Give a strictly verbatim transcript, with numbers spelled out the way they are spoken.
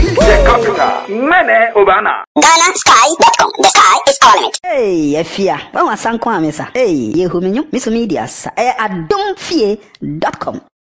The capital. Mene Obana. Ghana Sky dot com. The sky is our limit. Hey, Efia. Wa wasan kwa mesa. Hey, yehu menyo. Miso media sa. Eh, adom fie dot com.